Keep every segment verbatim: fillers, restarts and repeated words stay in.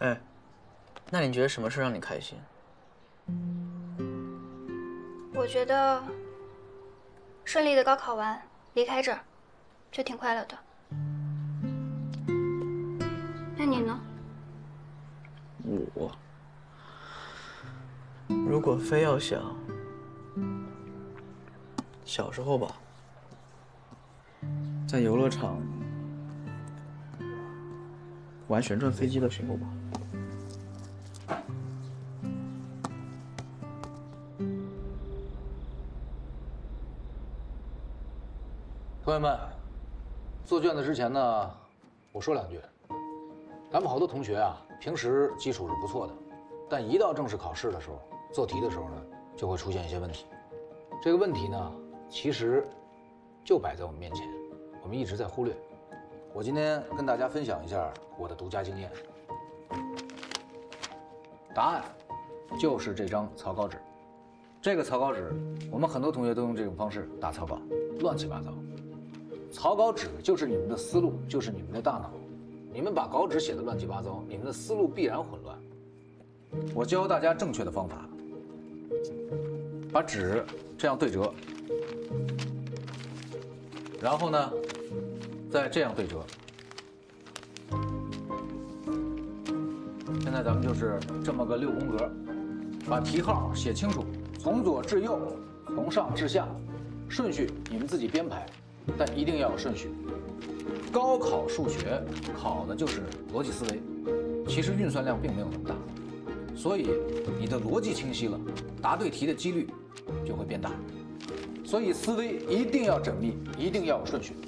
哎，那你觉得什么事让你开心？ 我觉得顺利的高考完，离开这儿，就挺快乐的。那你呢？ 我如果非要想，小时候吧，在游乐场玩旋转飞机的时候吧。 同学们，做卷子之前呢，我说两句。咱们好多同学啊，平时基础是不错的，但一到正式考试的时候，做题的时候呢，就会出现一些问题。这个问题呢，其实就摆在我们面前，我们一直在忽略。我今天跟大家分享一下我的独家经验。答案就是这张草稿纸。这个草稿纸，我们很多同学都用这种方式打草稿，乱七八糟。草稿纸就是你们的思路，就是你们的大脑。你们把稿纸写得乱七八糟，你们的思路必然混乱。我教大家正确的方法，把纸这样对折，然后呢，再这样对折。现在咱们就是这么个六宫格，把题号写清楚，从左至右，从上至下，顺序你们自己编排，但一定要有顺序。高考数学考的就是逻辑思维，其实运算量并没有那么大，所以你的逻辑清晰了，答对题的几率就会变大。所以思维一定要缜密，一定要有顺序。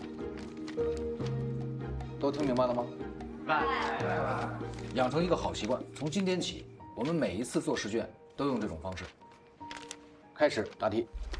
都听明白了吗？明白。养成一个好习惯，从今天起，我们每一次做试卷都用这种方式。开始答题。